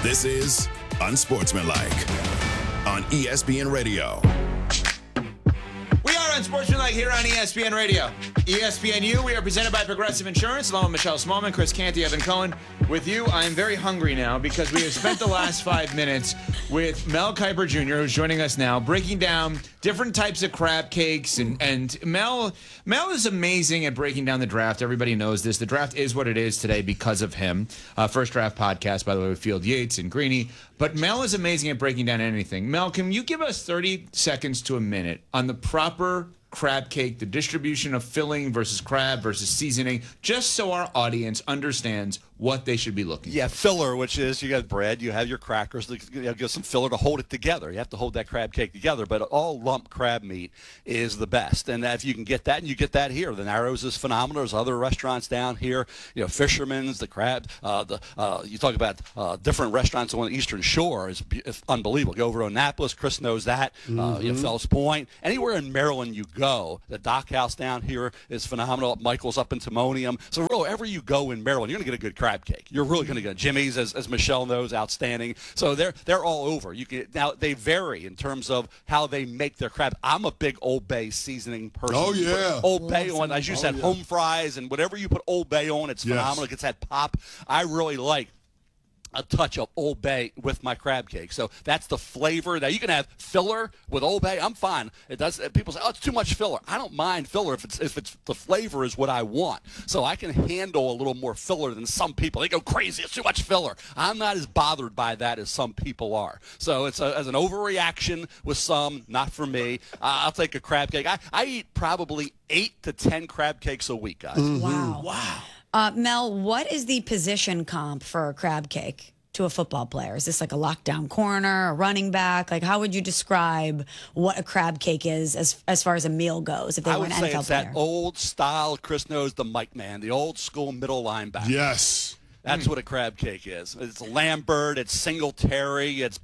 This is Unsportsmanlike on ESPN Radio. We are Unsportsmanlike here on ESPN Radio. ESPNU, we are presented by Progressive Insurance, along with Michelle Smallman, Chris Canty, Evan Cohen. With you, I am very hungry now because we have spent the last 5 minutes with Mel Kiper Jr., who's joining us now, breaking down different types of crab cakes. And Mel is amazing at breaking down the draft. Everybody knows this. The draft is what it is today because of him. First Draft Podcast, by the way, with Field Yates and Greeny. But Mel is amazing at breaking down anything. Mel, can you give us 30 seconds to a minute on the proper crab cake, the distribution of filling versus crab versus seasoning, just so our audience understands what they should be looking for? Yeah, filler, which is you got bread, you have your crackers, you get some filler to hold it together. You have to hold that crab cake together, but all lump crab meat is the best. And if you can get that, and you get that here, the Narrows is phenomenal. There's other restaurants down here, Fisherman's, the crab. You talk about different restaurants on the Eastern Shore is unbelievable. Go over to Annapolis, Chris knows that. Fells Point, anywhere in Maryland you go, the Dock House down here is phenomenal. Michael's up in Timonium. So wherever you go in Maryland, you're going to get a good crab cake. You're really going to get Jimmy's, as Michelle knows, outstanding. So they're all over. Now they vary in terms of how they make their crab. I'm a big Old Bay seasoning person. Oh yeah, Old Bay on, as you said, home fries and whatever you put Old Bay on, it's phenomenal. It gets that pop. I really like a touch of Old Bay with my crab cake. So that's the flavor. Now you can have filler with Old Bay. I'm fine. It does. People say, "Oh, it's too much filler." I don't mind filler if it's the flavor is what I want. So I can handle a little more filler than some people. They go crazy. It's too much filler. I'm not as bothered by that as some people are. So it's as an overreaction with some, not for me. I'll take a crab cake. I eat probably 8 to 10 crab cakes a week, guys. Wow. Mel, what is the position comp for a crab cake to a football player? Is this like a lockdown corner, a running back? Like, how would you describe what a crab cake is as far as a meal goes if they were an NFL player? I would say it's that old style, Chris knows, the Mike man, the old school middle linebacker. Yes. That's what a crab cake is. It's Lambert, it's Singletary, it's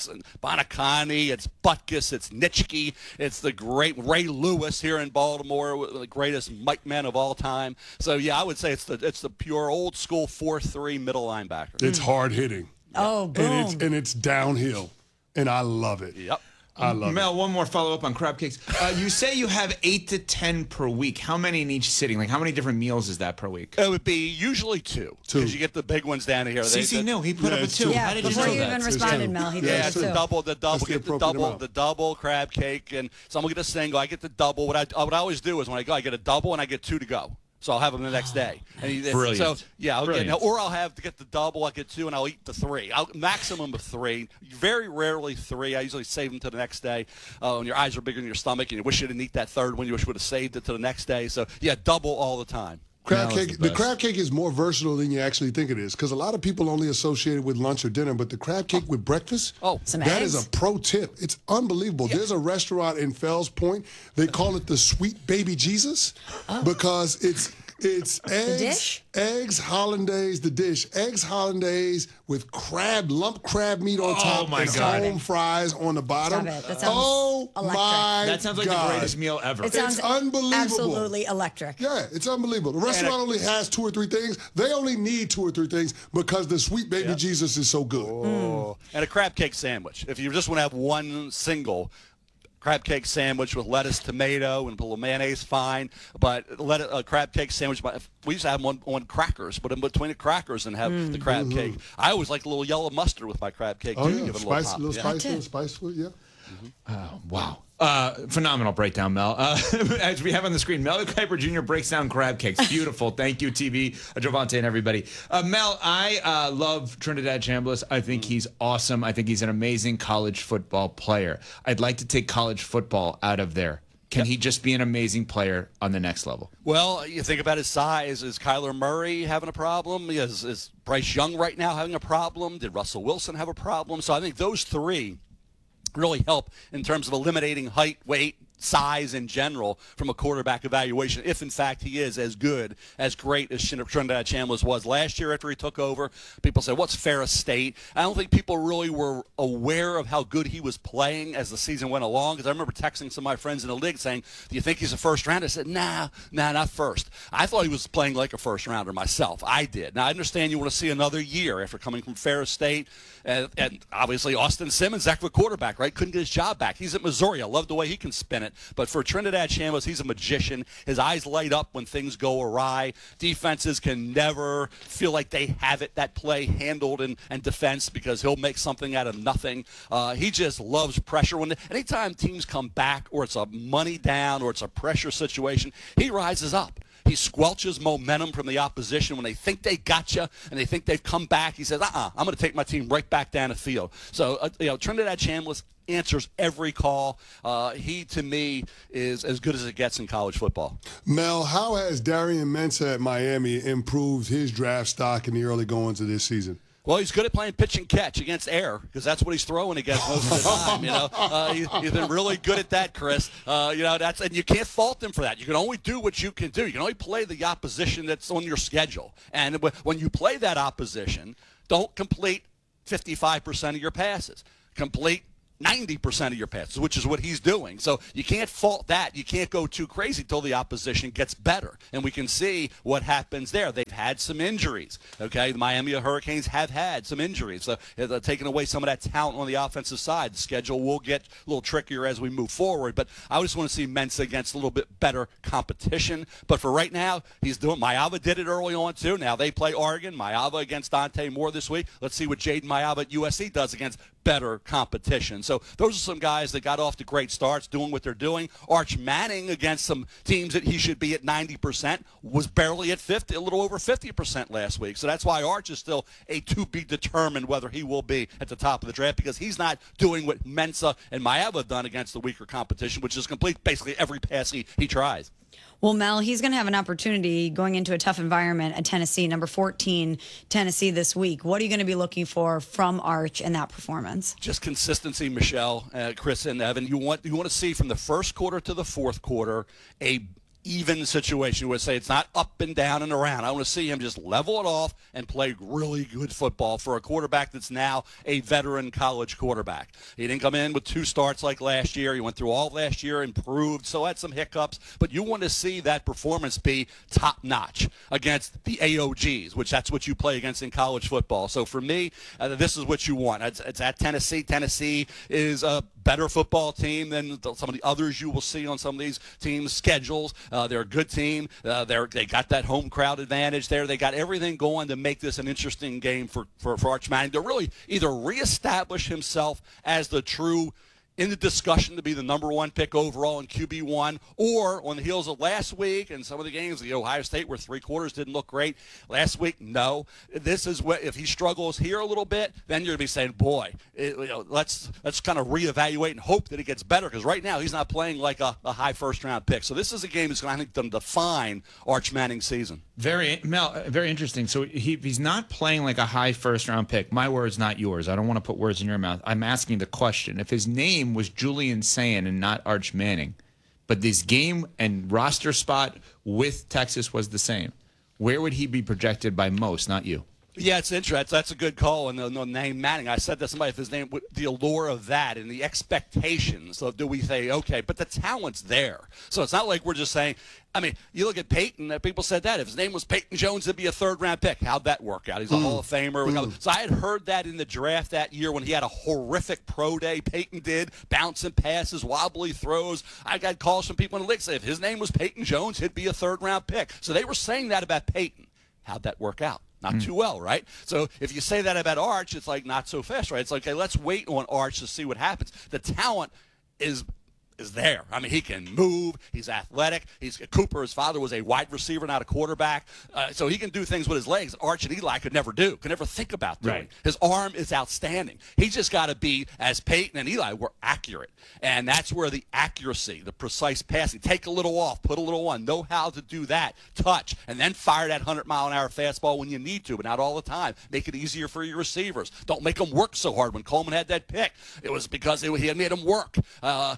Bonacani, it's Butkus, it's Nitschke, it's the great Ray Lewis here in Baltimore, the greatest Mike man of all time. So yeah, I would say it's the pure old school 4-3 middle linebacker. It's hard hitting. Oh, boom. And it's downhill, and I love it. Yep. I love Mel, it. one more follow-up on crab cakes. You say you have 8 to 10 per week. How many in each sitting? Like, how many different meals is that per week? It would be usually 2. Because you get the big ones down here. CC knew. He put up a 2. Yeah, How did you before know you that? even responded, Mel, he did it's too. the double. Get the double crab cake, and some will get a single. I get the double. What I always do is when I go, I get a double and I get 2 to go. So I'll have them the next day. And Brilliant. So yeah, or I'll have to get the double. I'll get 2 and I'll eat the 3. Maximum of 3. Very rarely 3. I usually save them to the next day. When your eyes are bigger than your stomach and you wish you didn't eat that third one, you wish you would have saved it to the next day. So yeah, double all the time. Crab cake. The crab cake is more versatile than you actually think it is, because a lot of people only associate it with lunch or dinner, but the crab cake with breakfast, some that eggs? is a pro tip. It's unbelievable. Yeah. There's a restaurant in Fells Point. They call it the Sweet Baby Jesus because it's eggs hollandaise, the dish. Eggs hollandaise with lump crab meat on top my and God. home fries on the bottom. Stop it. That sounds electric. My That sounds like God. the greatest meal ever. It sounds It's unbelievable. absolutely electric. Yeah, it's unbelievable. The restaurant only has 2 or 3 things. They only need 2 or 3 things because the Sweet Baby Jesus is so good. Oh. And a crab cake sandwich. If you just want to have one single crab cake sandwich with lettuce, tomato, and a little mayonnaise, fine. But a crab cake sandwich, we used to have them on crackers, put in between the crackers and have the crab cake. I always like a little yellow mustard with my crab cake, too. Oh, yeah. Give it a Spice, little pop. little spice to it, yeah. Wow. Phenomenal breakdown, Mel. As we have on the screen, Mel Kiper Jr. breaks down crab cakes. Beautiful. Thank you, TV, Javante, and everybody. Mel, I love Trinidad Chambliss. I think he's awesome. I think he's an amazing college football player. I'd like to take college football out of there. Can he just be an amazing player on the next level? Well, you think about his size. Is Kyler Murray having a problem? Is Bryce Young right now having a problem? Did Russell Wilson have a problem? So I think those 3 really help in terms of eliminating height, weight, size in general from a quarterback evaluation, if in fact he is as good, as great as Trinidad Chambliss was last year after he took over. People say, what's Ferris State? I don't think people really were aware of how good he was playing as the season went along, because I remember texting some of my friends in the league saying, do you think he's a first rounder? I said, nah, not first. I thought he was playing like a first rounder myself. I did. Now, I understand you want to see another year after coming from Ferris State, and obviously Austin Simmons, heck of a quarterback, right? Couldn't get his job back. He's at Missouri. I love the way he can spin it. But for Trinidad Chambliss, he's a magician. His eyes light up when things go awry. Defenses can never feel like they have that play handled in defense, because he'll make something out of nothing. He just loves pressure. Anytime teams come back, or it's a money down, or it's a pressure situation, he rises up. He squelches momentum from the opposition when they think they got you and they think they've come back. He says, I'm going to take my team right back down the field. So, Trinidad Chambliss answers every call. He, to me, is as good as it gets in college football. Mel, how has Darian Mensah at Miami improved his draft stock in the early goings of this season? Well, he's good at playing pitch and catch against air, because that's what he's throwing against most of the time. He's been really good at that, Chris. And you can't fault him for that. You can only do what you can do. You can only play the opposition that's on your schedule. And when you play that opposition, don't complete 55% of your passes. Complete 90% of your passes, which is what he's doing. So you can't fault that. You can't go too crazy till the opposition gets better. And we can see what happens there. They've had some injuries, okay? The Miami Hurricanes have had some injuries. So they're taking away some of that talent on the offensive side. The schedule will get a little trickier as we move forward. But I just want to see Mensah against a little bit better competition. But for right now, he's doing. Maiava did it early on, too. Now they play Oregon. Maiava against Dante Moore this week. Let's see what Jaden Maiava at USC does against better competition. So those are some guys that got off to great starts doing what they're doing. Arch Manning against some teams that he should be at 90% was barely at 50, a little over 50% last week. So that's why Arch is still a to be determined whether he will be at the top of the draft, because he's not doing what Mensah and Maiava have done against the weaker competition, which is complete basically every pass he tries. Well, Mel, he's going to have an opportunity going into a tough environment at Tennessee, number 14 Tennessee this week. What are you going to be looking for from Arch in that performance? Just consistency, Michelle, Chris, and Evan. You want to see from the first quarter to the fourth quarter a even situation. You would say it's not up and down and around. I want to see him just level it off and play really good football for a quarterback that's now a veteran college quarterback. He didn't come in with 2 starts like last year. He went through all last year, improved, so had some hiccups. But you want to see that performance be top-notch against the AOGs, which that's what you play against in college football. So for me, this is what you want. It's at Tennessee. Tennessee is a better football team than some of the others you will see on some of these teams' schedules. They're a good team. They got that home crowd advantage there. They got everything going to make this an interesting game for Arch Manning to really either reestablish himself as the true in the discussion to be the number 1 pick overall in QB1, or on the heels of last week and some of the games, the Ohio State where 3 quarters didn't look great last week. No, this is what, if he struggles here a little bit, then you're going to be saying, boy, let's kind of reevaluate and hope that it gets better, because right now he's not playing like a high first-round pick. So this is a game that's going to define Arch Manning's season. Very interesting. So he's not playing like a high first-round pick. My words, not yours. I don't want to put words in your mouth. I'm asking the question. If his name was Julian Sayin and not Arch Manning, but this game and roster spot with Texas was the same, where would he be projected by most, not you? Yeah, it's interesting. That's a good call. And the name Manning, I said to somebody, if his name, the allure of that and the expectations. So do we say, okay, but the talent's there. So it's not like we're just saying, I mean, you look at Peyton, people said that. If his name was Peyton Jones, it'd be a 3rd-round pick. How'd that work out? He's a Hall of Famer. So I had heard that in the draft that year when he had a horrific pro day. Peyton did, bouncing passes, wobbly throws. I got calls from people in the league saying if his name was Peyton Jones, he'd be a 3rd-round pick. So they were saying that about Peyton. How'd that work out? Not too well, right? So if you say that about Arch, it's like not so fast, right? It's like, okay, let's wait on Arch to see what happens. The talent is there. I mean, he can move. He's athletic. Cooper, his father, was a wide receiver, not a quarterback. So he can do things with his legs Arch and Eli could never do, could never think about doing. Right. His arm is outstanding. He's just got to be, as Peyton and Eli were, accurate. And that's where the accuracy, the precise passing, take a little off, put a little on, know how to do that, touch, and then fire that 100-mile-an-hour fastball when you need to, but not all the time. Make it easier for your receivers. Don't make them work so hard. When Coleman had that pick, it was because he had made them work. Getting to the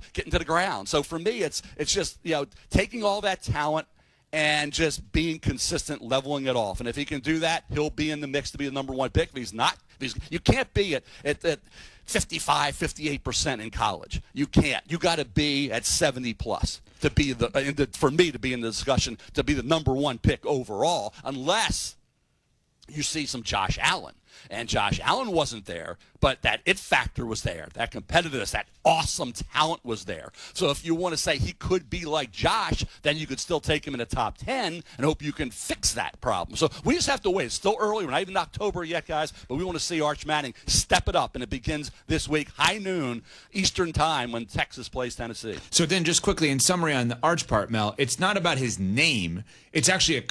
ground. So for me, it's just, taking all that talent and just being consistent, leveling it off. And if he can do that, he'll be in the mix to be the number one pick. If he's not, you can't be at 55, 58% in college. You can't. You got to be at 70 plus to be for me to be in the discussion to be the number one pick overall, unless you see some Josh Allen. And Josh Allen wasn't there, but that it factor was there. That competitiveness, that awesome talent was there. So if you want to say he could be like Josh, then you could still take him in the top 10 and hope you can fix that problem. So we just have to wait. It's still early. We're not even October yet, guys, but we want to see Arch Manning step it up, and it begins this week, high noon Eastern time when Texas plays Tennessee. So then just quickly, in summary on the Arch part, Mel, it's not about his name. It's actually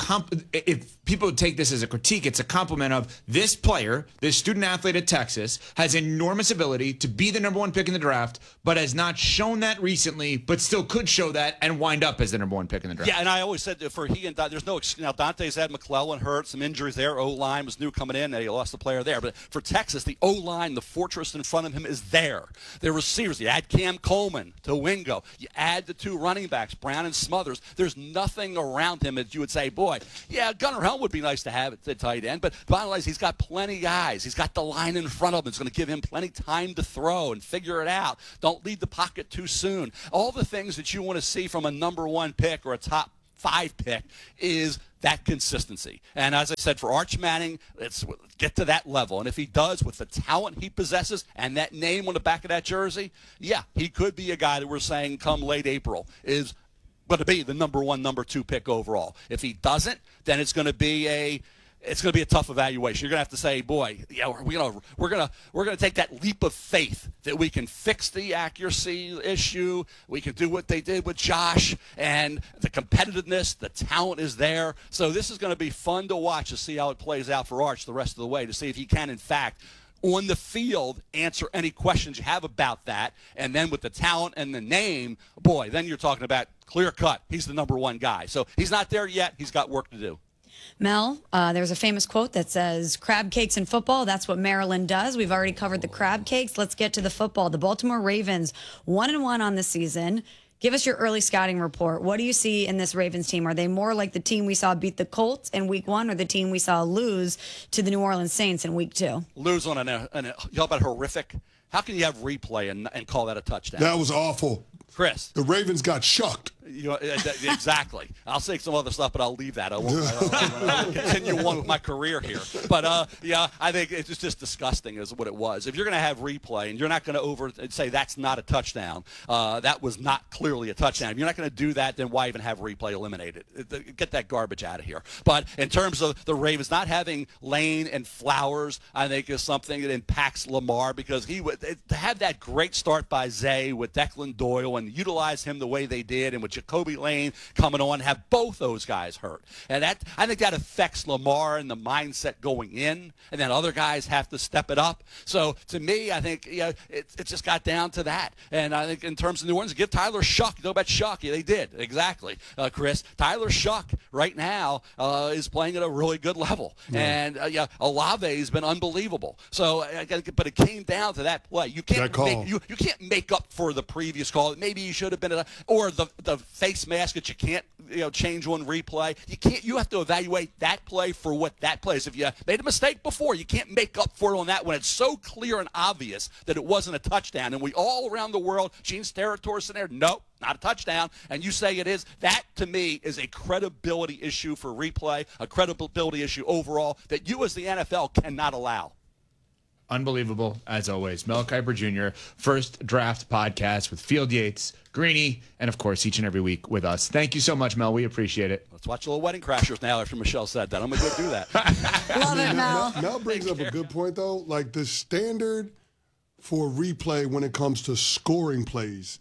if people take this as a critique, it's a compliment of this player, this student athlete at Texas, has enormous ability to be the number one pick in the draft, but has not shown that recently, but still could show that and wind up as the number one pick in the draft. Yeah, and I always said that for he and there's no excuse. Now, Dante's had McClellan hurt, some injuries there. O-line was new coming in, and he lost the player there. But for Texas, the O-line, the fortress in front of him is there. Their receivers, you add Cam Coleman to Wingo. You add the two running backs, Brown and Smothers. There's nothing around him that you would say, boy, yeah, Gunnar Helm would be nice to have at the tight end, but bottom line is he's got plenty of guys. He's got the line in front of him. It's going to give him plenty of time to throw and figure it out. Don't leave the pocket too soon. All the things that you want to see from a number one pick or a top 5 pick is that consistency. And as I said, for Arch Manning, let's get to that level. And if he does with the talent he possesses and that name on the back of that jersey, yeah, he could be a guy that we're saying come late April is going to be the number 1, number 2 pick overall. If he doesn't, then it's going to be a tough evaluation. You're going to have to say, boy, yeah, we're going to take that leap of faith that we can fix the accuracy issue. We can do what they did with Josh, and the competitiveness, the talent is there. So this is going to be fun to watch to see how it plays out for Arch the rest of the way, to see if he can, in fact, on the field, answer any questions you have about that. And then with the talent and the name, boy, then you're talking about clear cut. He's the number 1 guy. So he's not there yet. He's got work to do. Mel, there's a famous quote that says, crab cakes in football, that's what Maryland does. We've already covered the crab cakes. Let's get to the football. The Baltimore Ravens, 1-1 on the season. Give us your early scouting report. What do you see in this Ravens team? Are they more like the team we saw beat the Colts in week 1 or the team we saw lose to the New Orleans Saints in week 2? Lose on you know about horrific? How can you have replay and call that a touchdown? That was awful. Chris. The Ravens got shucked. Exactly. I'll say some other stuff, but I'll leave that. I won't continue on with my career here. But, yeah, I think it's just disgusting is what it was. If you're going to have replay and you're not going to say that's not a touchdown, that was not clearly a touchdown. If you're not going to do that, then why even have replay eliminated? Get that garbage out of here. But in terms of the Ravens not having Lane and Flowers, I think is something that impacts Lamar because to have that great start by Zay with Declan Doyle and utilize him the way they did and with Jacoby Lane coming on, have both those guys hurt. And that I think that affects Lamar and the mindset going in, and then other guys have to step it up. So to me, I think it just got down to that. And I think in terms of New Orleans, give Tyler Shuck. You know about Shuck? Yeah, they did. Exactly, Chris. Tyler Shuck right now is playing at a really good level. Yeah. And Olave has been unbelievable. So, but it came down to that play. You can't make up for the previous call. Maybe you should have been or the face mask that you can't change on replay. You have to evaluate that play for what that play is. If you made a mistake before, you can't make up for it on that when it's so clear and obvious that it wasn't a touchdown. And we all around the world, Gene Steratore in there, nope, not a touchdown. And you say it is. That to me is a credibility issue for replay, a credibility issue overall that you as the NFL cannot allow. Unbelievable, as always. Mel Kiper Jr., First Draft Podcast with Field Yates, Greeny, and, of course, each and every week with us. Thank you so much, Mel. We appreciate it. Let's watch a little Wedding Crashers now after Michelle said that. I'm going to go do that. Love it, Mel. Mel brings up a good point, though. Like, the standard for replay when it comes to scoring plays,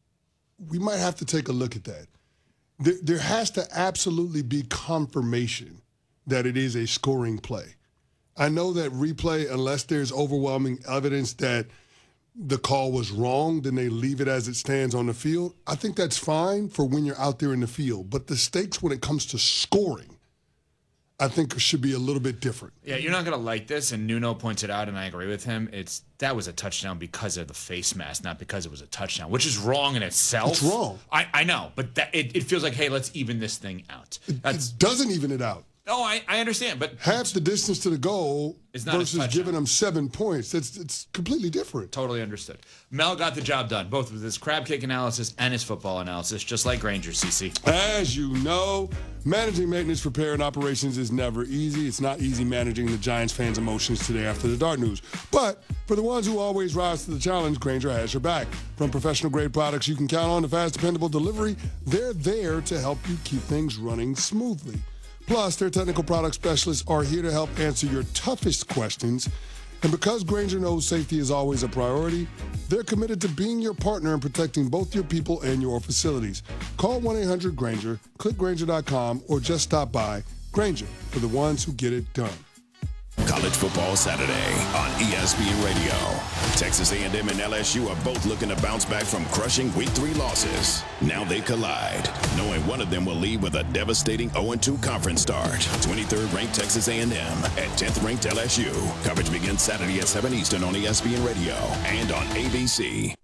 we might have to take a look at that. There has to absolutely be confirmation that it is a scoring play. I know that replay, unless there's overwhelming evidence that the call was wrong, then they leave it as it stands on the field. I think that's fine for when you're out there in the field. But the stakes when it comes to scoring, I think should be a little bit different. Yeah, you're not going to like this, and Nuno points it out, and I agree with him. That was a touchdown because of the face mask, not because it was a touchdown, which is wrong in itself. It's wrong. I know, but it feels like, hey, let's even this thing out. It doesn't even it out. Oh, I understand, but half the distance to the goal versus giving them 7 points. It's completely different. Totally understood. Mel got the job done, both with his crab cake analysis and his football analysis, just like Granger, CC. As you know, managing maintenance, repair, and operations is never easy. It's not easy managing the Giants fans' emotions today after the Dart news. But for the ones who always rise to the challenge, Granger has your back. From professional-grade products you can count on to fast, dependable delivery, they're there to help you keep things running smoothly. Plus, their technical product specialists are here to help answer your toughest questions. And because Granger knows safety is always a priority, they're committed to being your partner in protecting both your people and your facilities. Call 1-800-GRANGER, click Granger.com, or just stop by. Granger, for the ones who get it done. College football Saturday on ESPN Radio. Texas A&M and LSU are both looking to bounce back from crushing Week 3 losses. Now they collide, knowing one of them will leave with a devastating 0-2 conference start. 23rd ranked Texas A&M at 10th ranked LSU. Coverage begins Saturday at 7 Eastern on ESPN Radio and on ABC.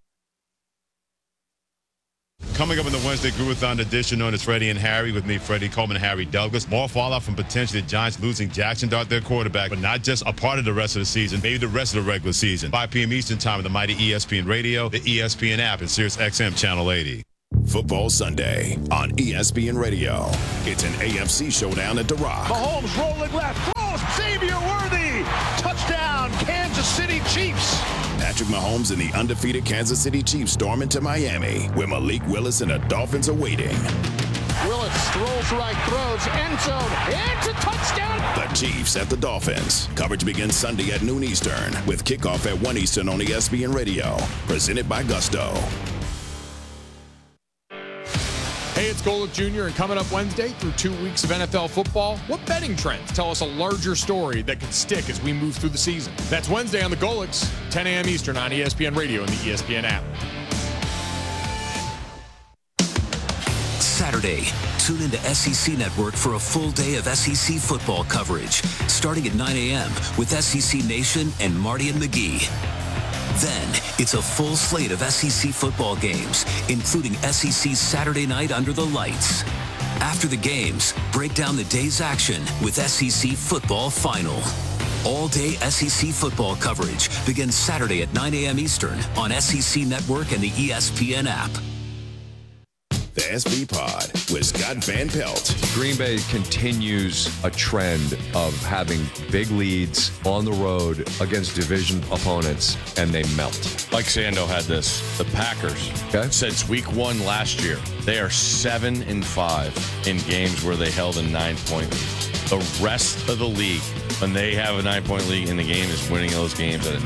Coming up in the Wednesday Groovathon edition known as Freddie and Harry, with me, Freddie Coleman, Harry Douglas. More fallout from potentially the Giants losing Jackson Dart, their quarterback, but not just a part of the rest of the season, maybe the rest of the regular season. 5 p.m. Eastern time on the mighty ESPN Radio, the ESPN app, and Sirius XM Channel 80. Football Sunday on ESPN Radio. It's an AFC showdown at The Rock. Mahomes rolling left, throws, Xavier Worthy, touchdown, Kansas City Chiefs. Patrick Mahomes and the undefeated Kansas City Chiefs storm into Miami, where Malik Willis and the Dolphins are waiting. Willis throws right, throws, end zone, it's a touchdown. The Chiefs at the Dolphins. Coverage begins Sunday at noon Eastern, with kickoff at 1 Eastern on ESPN Radio. Presented by Gusto. Hey, it's Golick Jr., and coming up Wednesday through 2 weeks of NFL football, what betting trends tell us a larger story that could stick as we move through the season? That's Wednesday on the Golicks, 10 a.m. Eastern on ESPN Radio and the ESPN app. Saturday, tune into SEC Network for a full day of SEC football coverage, starting at 9 a.m. with SEC Nation and Marty and McGee. Then, it's a full slate of SEC football games, including SEC's Saturday Night Under the Lights. After the games, break down the day's action with SEC Football Final. All-day SEC football coverage begins Saturday at 9 a.m. Eastern on SEC Network and the ESPN app. The SB Pod with Scott Van Pelt. Green Bay continues a trend of having big leads on the road against division opponents, and they melt. Mike Sando had this. The Packers, since week 1 last year, they are 7-5 in games where they held a 9-point lead. The rest of the league, when they have a 9-point lead in the game, is winning those games at a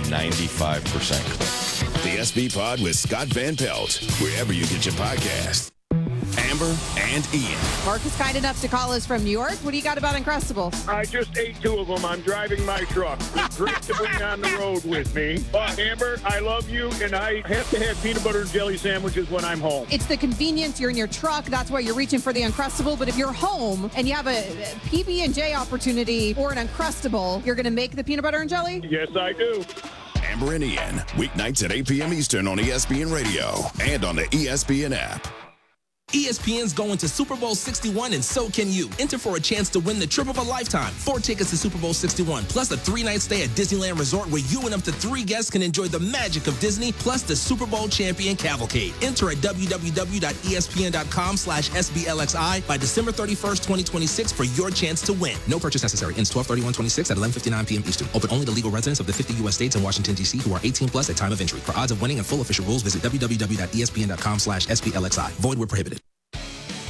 95%. The SB Pod with Scott Van Pelt, wherever you get your podcast. Amber and Ian. Mark is kind enough to call us from New York. What do you got about Uncrustables? I just ate 2 of them. I'm driving my truck. It's great to bring on the road with me. But Amber, I love you, and I have to have peanut butter and jelly sandwiches when I'm home. It's the convenience. You're in your truck. That's why you're reaching for the Uncrustable. But if you're home and you have a PB&J opportunity or an Uncrustable, you're going to make the peanut butter and jelly? Yes, I do. Amber and Ian, weeknights at 8 p.m. Eastern on ESPN Radio and on the ESPN app. ESPN's going to Super Bowl 61, and so can you. Enter for a chance to win the trip of a lifetime. 4 tickets to Super Bowl 61, plus a 3-night stay at Disneyland Resort where you and up to 3 guests can enjoy the magic of Disney, plus the Super Bowl champion cavalcade. Enter at www.espn.com/SBLXI by December 31st, 2026 for your chance to win. No purchase necessary. Ends 12/31/26 at 11:59 p.m. Eastern. Open only to legal residents of the 50 U.S. states and Washington, D.C. who are 18 plus at time of entry. For odds of winning and full official rules, visit www.espn.com/SBLXI. Void where prohibited.